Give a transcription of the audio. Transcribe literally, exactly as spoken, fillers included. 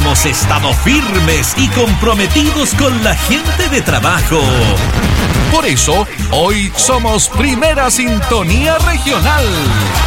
hemos estado firmes y comprometidos con la gente de trabajo. Por eso, hoy somos Primera Sintonía Regional.